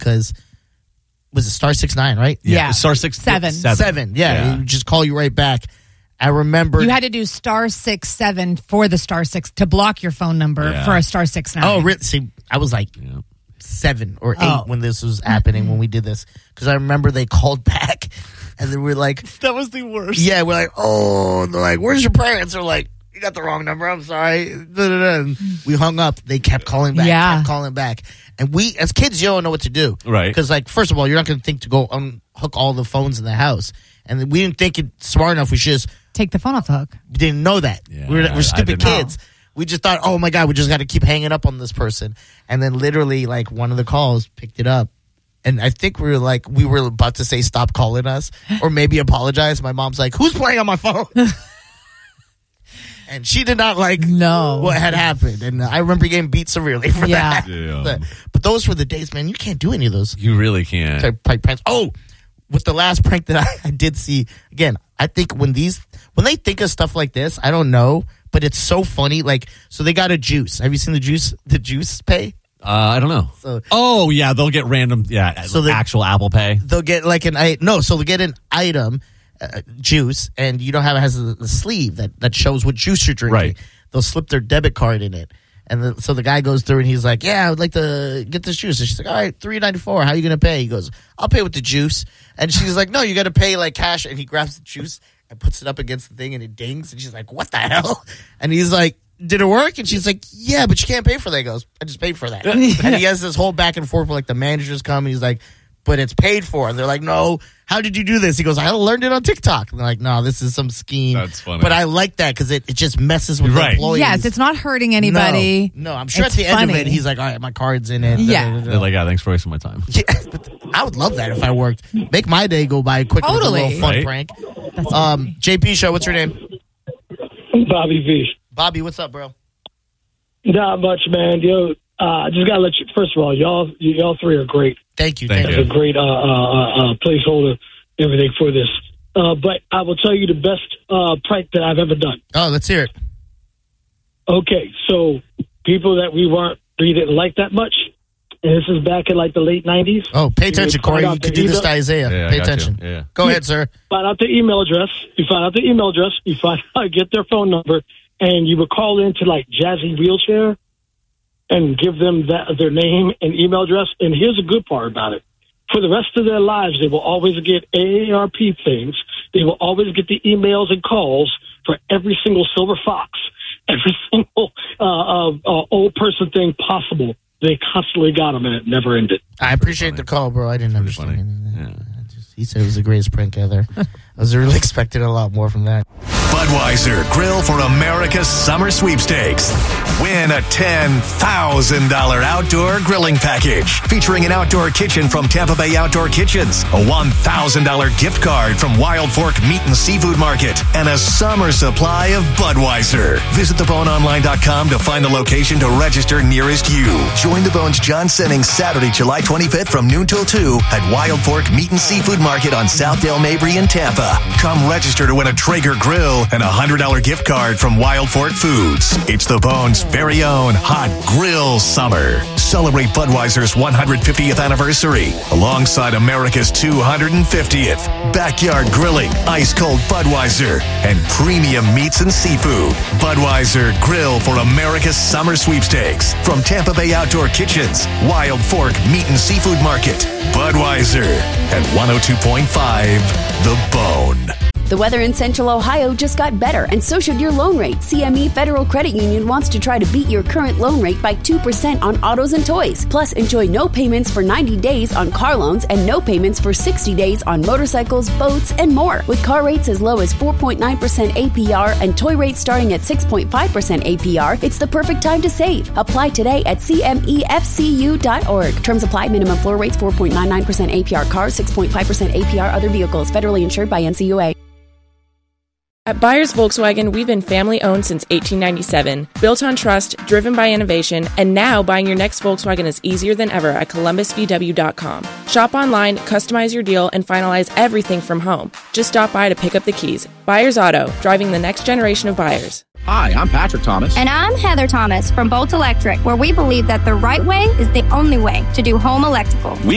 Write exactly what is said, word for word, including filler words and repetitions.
because was it star six nine, right? Yeah, yeah. star six seven seven. Seven, yeah, Yeah. it would just call you right back. I remember you had to do star six seven for the star six to block your phone number Yeah. for a star six nine. Oh, really? See, I was like Yeah. seven or eight Oh. when this was happening when we did this because I remember they called back and then we're like, That was the worst. yeah, we're like, oh, and they're like, where's your parents? They're like, you got the wrong number. I'm sorry. Da-da-da. And we hung up. They kept calling back. Yeah. Kept calling back. And we, as kids, you don't know what to do, Right. Because, like, first of all, you're not going to think to go unhook all the phones in the house. And then we didn't think it smart enough. We should just Take the phone off the hook. we didn't know that. Yeah, we're, I- we're I stupid didn't know. kids. We just thought, oh my God, we just got to keep hanging up on this person. And then literally, like, one of the calls picked it up. And I think we were like, we were about to say, stop calling us or maybe apologize. My mom's like, who's playing on my phone? And she did not like No. what had happened. And I remember getting beat severely for Yeah. that. Damn. But, but those were the days, man. You can't do any of those You really can't. type prank pranks. Oh, with the last prank that I, I did see, again, I think when these, when they think of stuff like this, I don't know, but it's so funny. Like, so they got a juice. Have you seen the juice, the juice pay? Uh, I don't know. So Oh, yeah, they'll get random, yeah, So the- actual Apple Pay. they'll get like an, I no, so they'll get an item, uh, juice, and you don't have, it has the, the sleeve that, that shows what juice you're drinking. Right. They'll slip their debit card in it. And the, so the guy goes through and he's like, yeah, I would like to get this juice. And she's like, all right, three ninety-four. How are you going to pay? He goes, I'll pay with the juice. And she's like, no, you got to pay like cash. And he grabs the juice and puts it up against the thing and it dings. And she's like, what the hell? And he's like, did it work? And she's like, yeah, but you can't pay for that. He goes, I just paid for that. And he has this whole back and forth where like the managers come and he's like, but it's paid for. And they're like, no, how did you do this? He goes, I learned it on TikTok. And they're like, no, this is some scheme. That's funny. But I like that because it, it just messes with Right. the employees. Yes, it's not hurting anybody. No, no, I'm sure It's at the end of funny. it, he's like, all right, my card's in it. Yeah. Da, da, da, da. They're like, yeah, thanks for wasting my time. Yeah, but I would love that if I worked. Make my day go by quickly Totally. with a little fun Right. prank. Um, J P Show, what's your name? Bobby V. Bobby, what's up, bro? Not much, man. Yo, uh, I just gotta let you. First of all, y'all, y'all three are great. Thank you. Thank Thank, you. you. It's a great uh, uh, uh, placeholder, everything for this. Uh, but I will tell you the best uh, prank that I've ever done. Oh, let's hear it. Okay, so people that we weren't, we didn't like that much, and this is back in like the late nineties. Oh, pay You attention, find Corey. out You could the do this to email- Isaiah. Yeah, I pay got you. attention. Yeah. Go ahead, sir. Find out the email address. You find out the email address. You find out, get their phone number, and you would call into like Jazzy Wheelchair and give them that, their name and email address. And here's the good part about it. For the rest of their lives, they will always get A A R P things. They will always get the emails and calls for every single silver fox, every single uh, uh, uh, old person thing possible. They constantly got them, and it never ended. I appreciate the call, bro. I didn't Pretty understand funny. any of that. Yeah. I just- He said it was the greatest prank ever. I was really expecting a lot more from that. Budweiser Grill for America's Summer Sweepstakes. Win a ten thousand dollars outdoor grilling package featuring an outdoor kitchen from Tampa Bay Outdoor Kitchens, a one thousand dollars gift card from Wild Fork Meat and Seafood Market, and a summer supply of Budweiser. Visit the bone online dot com to find the location to register nearest you. Join the Bones John Sennings Saturday, July twenty-fifth from noon till two at Wild Fork Meat and Seafood Market on Southdale Mabry in Tampa. Come register to win a Traeger grill and a one hundred dollars gift card from Wild Fork Foods. It's the Bones' very own hot grill summer. Celebrate Budweiser's one hundred fiftieth anniversary alongside America's two hundred fiftieth. Backyard grilling, ice cold Budweiser, and premium meats and seafood. Budweiser Grill for America's Summer Sweepstakes from Tampa Bay Outdoor Kitchens, Wild Fork Meat and Seafood Market. Budweiser at one oh two point five The Bone. The weather in Central Ohio just got better, and so should your loan rate. C M E Federal Credit Union wants to try to beat your current loan rate by two percent on autos and toys. Plus, enjoy no payments for ninety days on car loans and no payments for sixty days on motorcycles, boats, and more. With car rates as low as four point nine percent A P R and toy rates starting at six point five percent A P R, it's the perfect time to save. Apply today at C M E F C U dot org. Terms apply. Minimum floor rates four point nine nine percent A P R cars, six point five percent A P R other vehicles. Federally insured by N C U A. At Byers Volkswagen, we've been family-owned since eighteen ninety-seven, built on trust, driven by innovation, and now buying your next Volkswagen is easier than ever at Columbus V W dot com. Shop online, customize your deal, and finalize everything from home. Just stop by to pick up the keys. Byers Auto, driving the next generation of buyers. Hi, I'm Patrick Thomas. And I'm Heather Thomas from Bolt Electric, where we believe that the right way is the only way to do home electrical. We